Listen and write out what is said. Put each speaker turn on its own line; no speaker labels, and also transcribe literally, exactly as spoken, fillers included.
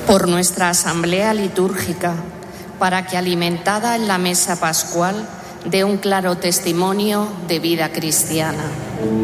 por nuestra asamblea litúrgica, para que, alimentada en la mesa pascual, dé un claro testimonio de vida cristiana.